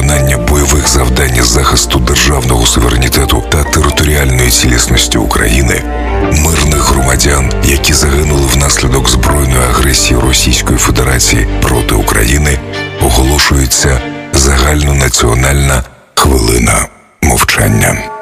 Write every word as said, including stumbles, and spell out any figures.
виконання бойових завдань із захисту державного суверенітету та територіальної цілісності України, мирних громадян, які загинули внаслідок збройної агресії Російської Федерації проти України, оголошується загальнонаціональна хвилина мовчання.